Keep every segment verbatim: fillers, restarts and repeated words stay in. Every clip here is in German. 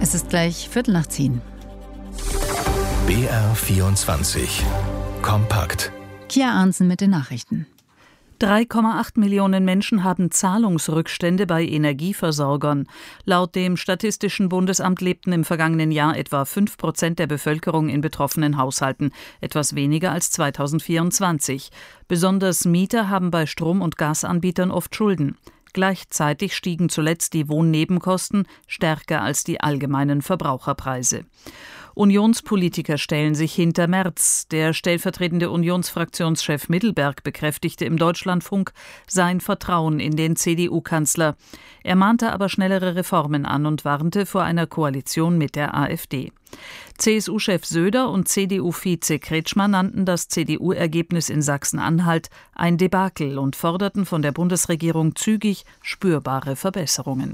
Es ist gleich Viertel nach zehn. B R vierundzwanzig. Kompakt. Kia Arnsen mit den Nachrichten. drei Komma acht Millionen Menschen haben Zahlungsrückstände bei Energieversorgern. Laut dem Statistischen Bundesamt lebten im vergangenen Jahr etwa fünf Prozent der Bevölkerung in betroffenen Haushalten, etwas weniger als zweitausendvierundzwanzig. Besonders Mieter haben bei Strom- und Gasanbietern oft Schulden. Gleichzeitig stiegen zuletzt die Wohnnebenkosten stärker als die allgemeinen Verbraucherpreise. Unionspolitiker stellen sich hinter Merz. Der stellvertretende Unionsfraktionschef Middelberg bekräftigte im Deutschlandfunk sein Vertrauen in den C D U-Kanzler. Er mahnte aber schnellere Reformen an und warnte vor einer Koalition mit der AfD. C S U-Chef Söder und C D U-Vize Kretschmer nannten das C D U-Ergebnis in Sachsen-Anhalt ein Debakel und forderten von der Bundesregierung zügig spürbare Verbesserungen.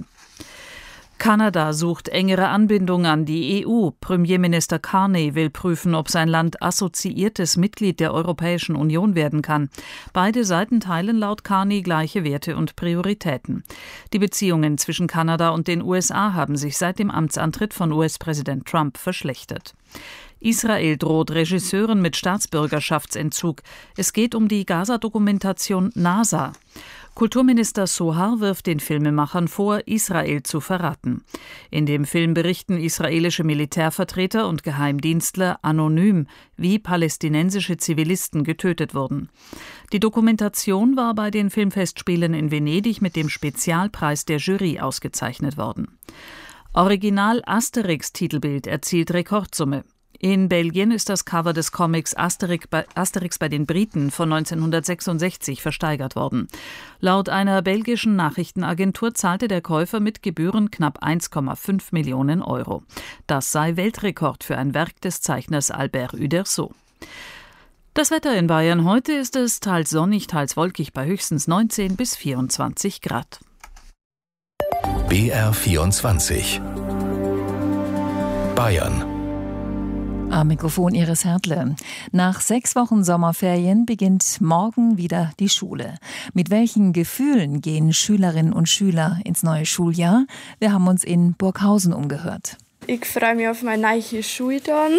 Kanada sucht engere Anbindung an die E U. Premierminister Carney will prüfen, ob sein Land assoziiertes Mitglied der Europäischen Union werden kann. Beide Seiten teilen laut Carney gleiche Werte und Prioritäten. Die Beziehungen zwischen Kanada und den U S A haben sich seit dem Amtsantritt von U S-Präsident Trump verschlechtert. Israel droht Regisseuren mit Staatsbürgerschaftsentzug. Es geht um die Gaza-Dokumentation NASA. Kulturminister Sohar wirft den Filmemachern vor, Israel zu verraten. In dem Film berichten israelische Militärvertreter und Geheimdienstler anonym, wie palästinensische Zivilisten getötet wurden. Die Dokumentation war bei den Filmfestspielen in Venedig mit dem Spezialpreis der Jury ausgezeichnet worden. Original Asterix-Titelbild erzielt Rekordsumme. In Belgien ist das Cover des Comics Asterix bei, Asterix bei den Briten von neunzehnhundertsechsundsechzig versteigert worden. Laut einer belgischen Nachrichtenagentur zahlte der Käufer mit Gebühren knapp eins Komma fünf Millionen Euro. Das sei Weltrekord für ein Werk des Zeichners Albert Uderzo. Das Wetter in Bayern: Heute ist es teils sonnig, teils wolkig bei höchstens neunzehn bis vierundzwanzig Grad. B R vierundzwanzig. Bayern. Am Mikrofon Iris Hertle. Nach sechs Wochen Sommerferien beginnt morgen wieder die Schule. Mit welchen Gefühlen gehen Schülerinnen und Schüler ins neue Schuljahr? Wir haben uns in Burghausen umgehört. Ich freue mich auf meine neue Schule dann.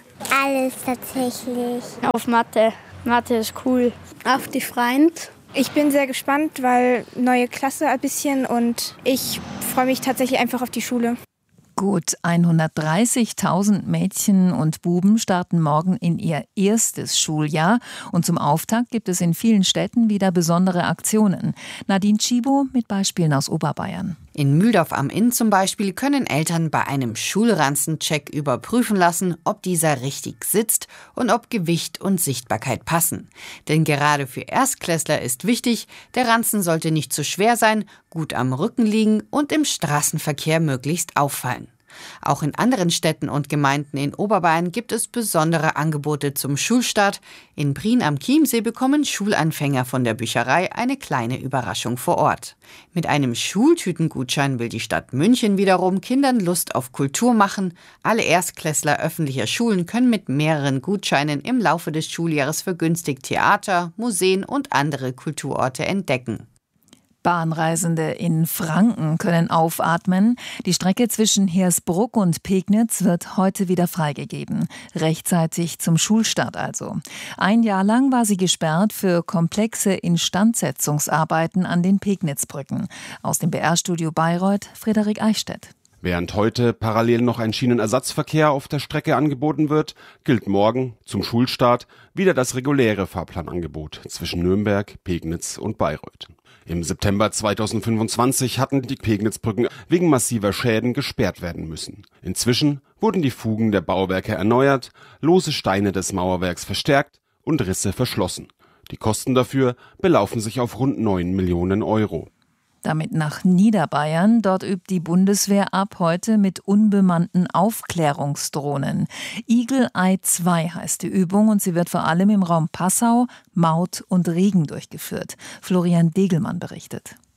Alles tatsächlich. Auf Mathe. Mathe ist cool. Auf die Freund. Ich bin sehr gespannt, weil neue Klasse ein bisschen und ich freue mich tatsächlich einfach auf die Schule. Gut hundertdreißigtausend Mädchen und Buben starten morgen in ihr erstes Schuljahr. Und zum Auftakt gibt es in vielen Städten wieder besondere Aktionen. Nadine Schibo mit Beispielen aus Oberbayern. In Mühldorf am Inn zum Beispiel können Eltern bei einem Schulranzencheck überprüfen lassen, ob dieser richtig sitzt und ob Gewicht und Sichtbarkeit passen. Denn gerade für Erstklässler ist wichtig, der Ranzen sollte nicht zu schwer sein, gut am Rücken liegen und im Straßenverkehr möglichst auffallen. Auch in anderen Städten und Gemeinden in Oberbayern gibt es besondere Angebote zum Schulstart. In Prien am Chiemsee bekommen Schulanfänger von der Bücherei eine kleine Überraschung vor Ort. Mit einem Schultütengutschein will die Stadt München wiederum Kindern Lust auf Kultur machen. Alle Erstklässler öffentlicher Schulen können mit mehreren Gutscheinen im Laufe des Schuljahres vergünstigt Theater, Museen und andere Kulturorte entdecken. Bahnreisende in Franken können aufatmen. Die Strecke zwischen Hersbruck und Pegnitz wird heute wieder freigegeben. Rechtzeitig zum Schulstart also. Ein Jahr lang war sie gesperrt für komplexe Instandsetzungsarbeiten an den Pegnitzbrücken. Aus dem B R-Studio Bayreuth, Frederik Eichstädt. Während heute parallel noch ein Schienenersatzverkehr auf der Strecke angeboten wird, gilt morgen zum Schulstart wieder das reguläre Fahrplanangebot zwischen Nürnberg, Pegnitz und Bayreuth. Im September zweitausendfünfundzwanzig hatten die Pegnitzbrücken wegen massiver Schäden gesperrt werden müssen. Inzwischen wurden die Fugen der Bauwerke erneuert, lose Steine des Mauerwerks verstärkt und Risse verschlossen. Die Kosten dafür belaufen sich auf rund neun Millionen Euro. Damit nach Niederbayern. Dort übt die Bundeswehr ab heute mit unbemannten Aufklärungsdrohnen. Eagle Eye zwei heißt die Übung und sie wird vor allem im Raum Passau, Maut und Regen durchgeführt. Florian Degelmann berichtet.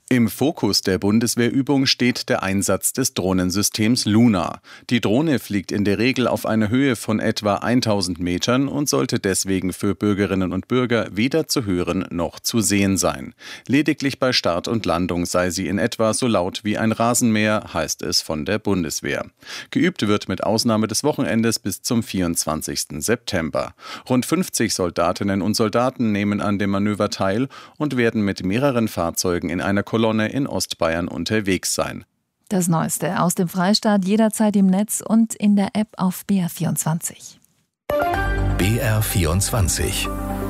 Im Fokus der Bundeswehrübung steht der Einsatz des Drohnensystems Luna. Die Drohne fliegt in der Regel auf einer Höhe von etwa tausend Metern und sollte deswegen für Bürgerinnen und Bürger weder zu hören noch zu sehen sein. Lediglich bei Start und Landung sei sie in etwa so laut wie ein Rasenmäher, heißt es von der Bundeswehr. Geübt wird mit Ausnahme des Wochenendes bis zum vierundzwanzigsten September. Rund fünfzig Soldatinnen und Soldaten nehmen an dem Manöver teil und werden mit mehreren Fahrzeugen in einer Kolonne in Ostbayern unterwegs sein. Das Neueste aus dem Freistaat jederzeit im Netz und in der App auf B R vierundzwanzig. B R vierundzwanzig.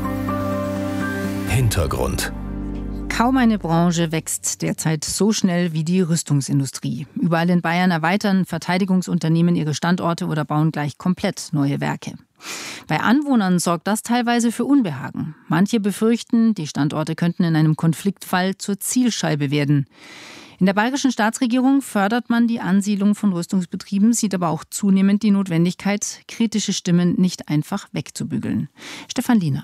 Hintergrund. Kaum eine Branche wächst derzeit so schnell wie die Rüstungsindustrie. Überall in Bayern erweitern Verteidigungsunternehmen ihre Standorte oder bauen gleich komplett neue Werke. Bei Anwohnern sorgt das teilweise für Unbehagen. Manche befürchten, die Standorte könnten in einem Konfliktfall zur Zielscheibe werden. In der bayerischen Staatsregierung fördert man die Ansiedlung von Rüstungsbetrieben, sieht aber auch zunehmend die Notwendigkeit, kritische Stimmen nicht einfach wegzubügeln. Stefan Liener.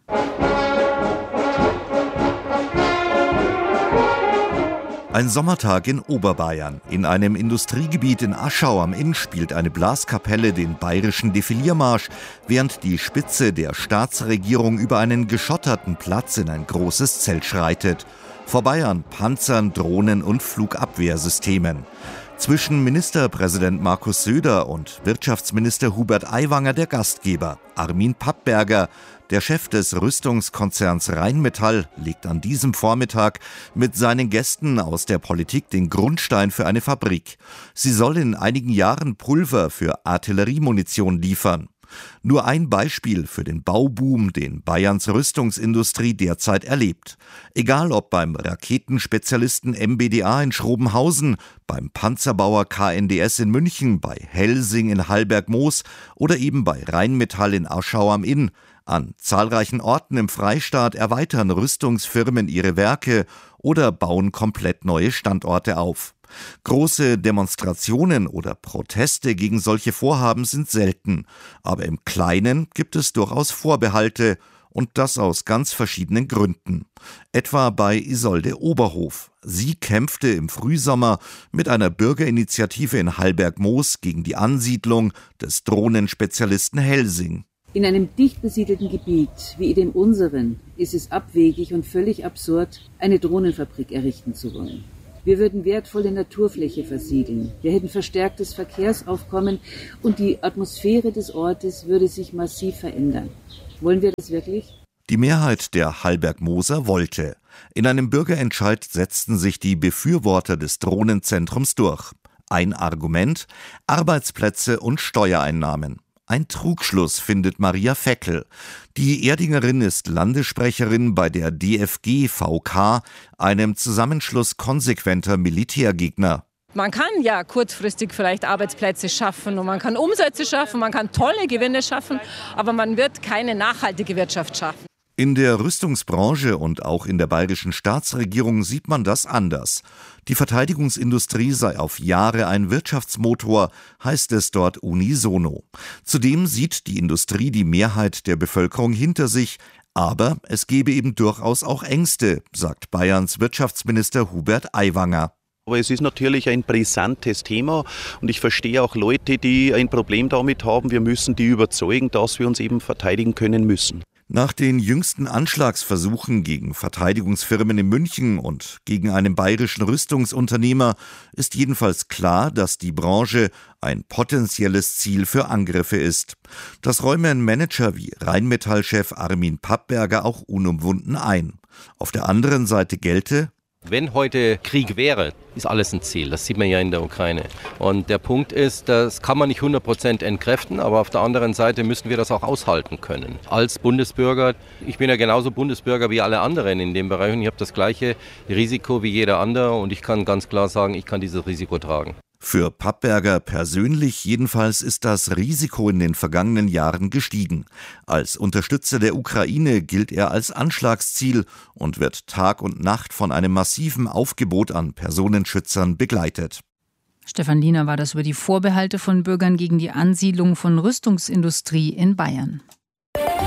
Ein Sommertag in Oberbayern. In einem Industriegebiet in Aschau am Inn spielt eine Blaskapelle den bayerischen Defiliermarsch, während die Spitze der Staatsregierung über einen geschotterten Platz in ein großes Zelt schreitet. Vorbei an Panzern, Drohnen und Flugabwehrsystemen. Zwischen Ministerpräsident Markus Söder und Wirtschaftsminister Hubert Aiwanger der Gastgeber. Armin Pappberger, der Chef des Rüstungskonzerns Rheinmetall, legt an diesem Vormittag mit seinen Gästen aus der Politik den Grundstein für eine Fabrik. Sie soll in einigen Jahren Pulver für Artilleriemunition liefern. Nur ein Beispiel für den Bauboom, den Bayerns Rüstungsindustrie derzeit erlebt. Egal ob beim Raketenspezialisten M B D A in Schrobenhausen, beim Panzerbauer K N D S in München, bei Helsing in Hallberg-Moos oder eben bei Rheinmetall in Aschau am Inn. An zahlreichen Orten im Freistaat erweitern Rüstungsfirmen ihre Werke oder bauen komplett neue Standorte auf. Große Demonstrationen oder Proteste gegen solche Vorhaben sind selten, aber im Kleinen gibt es durchaus Vorbehalte und das aus ganz verschiedenen Gründen. Etwa bei Isolde Oberhof. Sie kämpfte im Frühsommer mit einer Bürgerinitiative in Hallberg-Moos gegen die Ansiedlung des Drohnenspezialisten Helsing. In einem dicht besiedelten Gebiet wie dem unseren ist es abwegig und völlig absurd, eine Drohnenfabrik errichten zu wollen. Wir würden wertvolle Naturfläche versiegeln. Wir hätten verstärktes Verkehrsaufkommen und die Atmosphäre des Ortes würde sich massiv verändern. Wollen wir das wirklich? Die Mehrheit der Hallberg-Moser wollte. In einem Bürgerentscheid setzten sich die Befürworter des Drohnenzentrums durch. Ein Argument: Arbeitsplätze und Steuereinnahmen. Ein Trugschluss, findet Maria Feckel. Die Erdingerin ist Landessprecherin bei der D F G V K, einem Zusammenschluss konsequenter Militärgegner. Man kann ja kurzfristig vielleicht Arbeitsplätze schaffen und man kann Umsätze schaffen, man kann tolle Gewinne schaffen, aber man wird keine nachhaltige Wirtschaft schaffen. In der Rüstungsbranche und auch in der bayerischen Staatsregierung sieht man das anders. Die Verteidigungsindustrie sei auf Jahre ein Wirtschaftsmotor, heißt es dort unisono. Zudem sieht die Industrie die Mehrheit der Bevölkerung hinter sich, aber es gebe eben durchaus auch Ängste, sagt Bayerns Wirtschaftsminister Hubert Aiwanger. Aber es ist natürlich ein brisantes Thema und ich verstehe auch Leute, die ein Problem damit haben. Wir müssen die überzeugen, dass wir uns eben verteidigen können müssen. Nach den jüngsten Anschlagsversuchen gegen Verteidigungsfirmen in München und gegen einen bayerischen Rüstungsunternehmer ist jedenfalls klar, dass die Branche ein potenzielles Ziel für Angriffe ist. Das räumen Manager wie Rheinmetall-Chef Armin Pappberger auch unumwunden ein. Auf der anderen Seite gelte: Wenn heute Krieg wäre, ist alles ein Ziel. Das sieht man ja in der Ukraine. Und der Punkt ist, das kann man nicht hundert Prozent entkräften, aber auf der anderen Seite müssen wir das auch aushalten können. Als Bundesbürger, ich bin ja genauso Bundesbürger wie alle anderen in dem Bereich und ich habe das gleiche Risiko wie jeder andere und ich kann ganz klar sagen, ich kann dieses Risiko tragen. Für Pappberger persönlich jedenfalls ist das Risiko in den vergangenen Jahren gestiegen. Als Unterstützer der Ukraine gilt er als Anschlagsziel und wird Tag und Nacht von einem massiven Aufgebot an Personenschützern begleitet. Stefan Liener war das über die Vorbehalte von Bürgern gegen die Ansiedlung von Rüstungsindustrie in Bayern.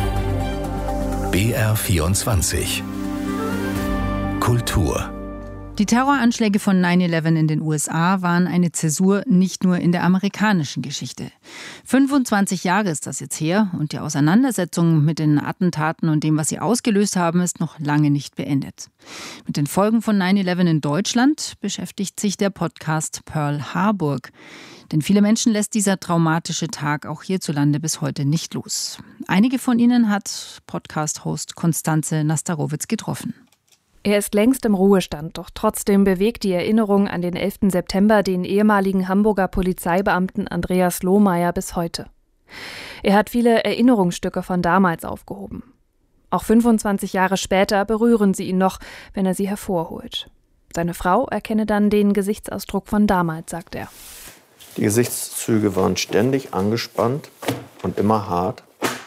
B R vierundzwanzig. Kultur. Die Terroranschläge von neun elf in den U S A waren eine Zäsur nicht nur in der amerikanischen Geschichte. fünfundzwanzig Jahre ist das jetzt her und die Auseinandersetzung mit den Attentaten und dem, was sie ausgelöst haben, ist noch lange nicht beendet. Mit den Folgen von neun elf in Deutschland beschäftigt sich der Podcast Pearl Harbor. Denn viele Menschen lässt dieser traumatische Tag auch hierzulande bis heute nicht los. Einige von ihnen hat Podcast-Host Konstanze Nastarowitz getroffen. Er ist längst im Ruhestand, doch trotzdem bewegt die Erinnerung an den elften September den ehemaligen Hamburger Polizeibeamten Andreas Lohmeier bis heute. Er hat viele Erinnerungsstücke von damals aufgehoben. Auch fünfundzwanzig Jahre später berühren sie ihn noch, wenn er sie hervorholt. Seine Frau erkenne dann den Gesichtsausdruck von damals, sagt er. Die Gesichtszüge waren ständig angespannt und immer hart.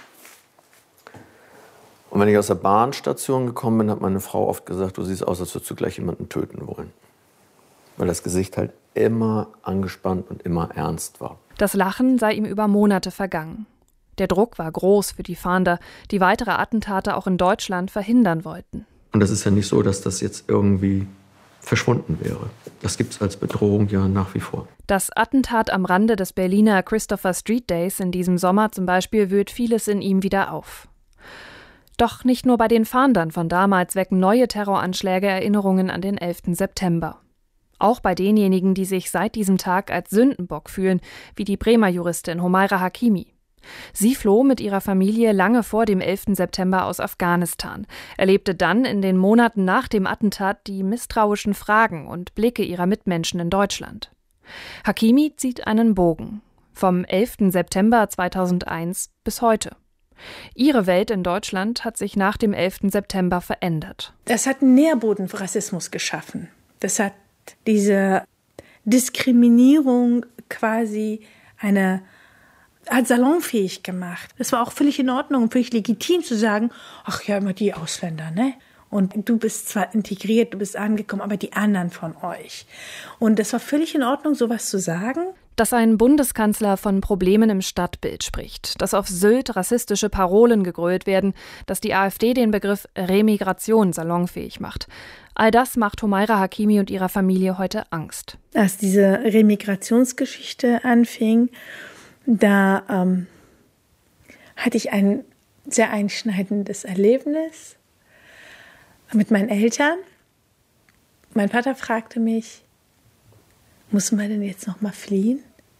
Und wenn ich aus der Bahnstation gekommen bin, hat meine Frau oft gesagt, du siehst aus, als würdest du gleich jemanden töten wollen. Weil das Gesicht halt immer angespannt und immer ernst war. Das Lachen sei ihm über Monate vergangen. Der Druck war groß für die Fahnder, die weitere Attentate auch in Deutschland verhindern wollten. Und das ist ja nicht so, dass das jetzt irgendwie verschwunden wäre. Das gibt es als Bedrohung ja nach wie vor. Das Attentat am Rande des Berliner Christopher Street Days in diesem Sommer zum Beispiel wühlt vieles in ihm wieder auf. Doch nicht nur bei den Fahndern von damals wecken neue Terroranschläge Erinnerungen an den elften September. Auch bei denjenigen, die sich seit diesem Tag als Sündenbock fühlen, wie die Bremer Juristin Humaira Hakimi. Sie floh mit ihrer Familie lange vor dem elften September aus Afghanistan, erlebte dann in den Monaten nach dem Attentat die misstrauischen Fragen und Blicke ihrer Mitmenschen in Deutschland. Hakimi zieht einen Bogen. Vom elften September zweitausendeins bis heute. Ihre Welt in Deutschland hat sich nach dem elften September verändert. Das hat einen Nährboden für Rassismus geschaffen. Das hat diese Diskriminierung quasi eine hat salonfähig gemacht. Es war auch völlig in Ordnung und völlig legitim zu sagen, ach ja, immer die Ausländer, ne? Und du bist zwar integriert, du bist angekommen, aber die anderen von euch. Und es war völlig in Ordnung, sowas zu sagen. Dass ein Bundeskanzler von Problemen im Stadtbild spricht, dass auf Sylt rassistische Parolen gegrölt werden, dass die AfD den Begriff Remigration salonfähig macht. All das macht Humaira Hakimi und ihrer Familie heute Angst. Als diese Remigrationsgeschichte anfing, da ähm, hatte ich ein sehr einschneidendes Erlebnis mit meinen Eltern. Mein Vater fragte mich, muss man denn jetzt noch mal fliehen?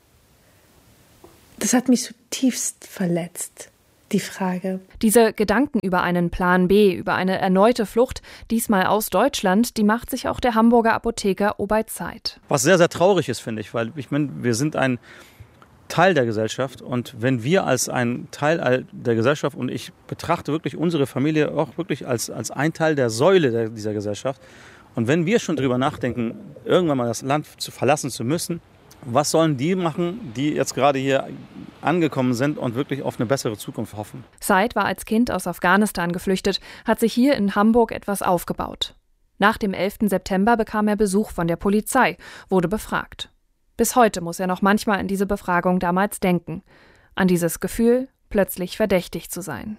Das hat mich zutiefst verletzt, die Frage. Diese Gedanken über einen Plan B, über eine erneute Flucht, diesmal aus Deutschland, die macht sich auch der Hamburger Apotheker Obay Zeit. Was sehr, sehr traurig ist, finde ich, weil ich meine, wir sind ein Teil der Gesellschaft und wenn wir als ein Teil der Gesellschaft, und ich betrachte wirklich unsere Familie auch wirklich als, als ein Teil der Säule der, dieser Gesellschaft, und wenn wir schon drüber nachdenken, irgendwann mal das Land zu verlassen zu müssen, was sollen die machen, die jetzt gerade hier angekommen sind und wirklich auf eine bessere Zukunft hoffen? Said war als Kind aus Afghanistan geflüchtet, hat sich hier in Hamburg etwas aufgebaut. Nach dem elften September bekam er Besuch von der Polizei, wurde befragt. Bis heute muss er noch manchmal an diese Befragung damals denken. An dieses Gefühl, plötzlich verdächtig zu sein.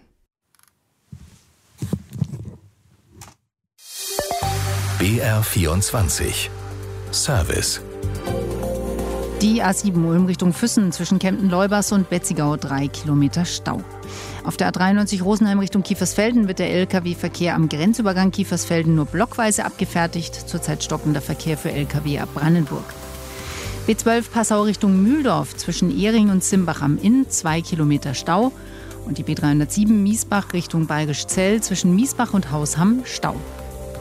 B R vierundzwanzig Service. Die A sieben Ulm Richtung Füssen zwischen Kempten-Leubers und Betzigau drei Kilometer Stau. Auf der A dreiundneunzig Rosenheim Richtung Kiefersfelden wird der L K W-Verkehr am Grenzübergang Kiefersfelden nur blockweise abgefertigt. Zurzeit stockender Verkehr für L K W ab Brandenburg. B zwölf Passau Richtung Mühldorf zwischen Ehring und Simbach am Inn, zwei Kilometer Stau. Und die B dreihundertsieben Miesbach Richtung Bayerisch Zell zwischen Miesbach und Hausham, Stau.